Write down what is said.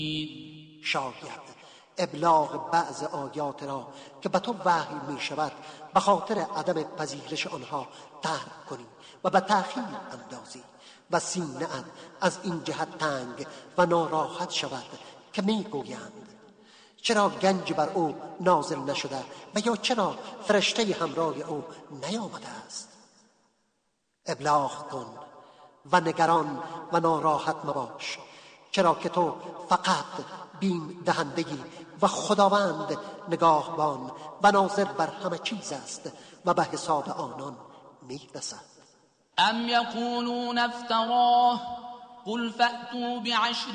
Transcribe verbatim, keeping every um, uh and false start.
شاید ابلاغ بعض آیات را که به تو وحی می شود به خاطر عدم پذیرش آنها ترک کنی و به تأخیر اندازی و سینه‌ات از این جهت تنگ و ناراحت شود که می گویند چرا گنج بر او نازل نشده و یا چرا فرشته همراه او نیامده است. ابلاغ کن و نگران و ناراحت مباش، چرا که تو فقط بیم دهندگی و خداوند نگاهبان و ناظر بر همه چیز است و به حساب آنان میرسد. ام یقولون افتراه قل فأتوا بعشر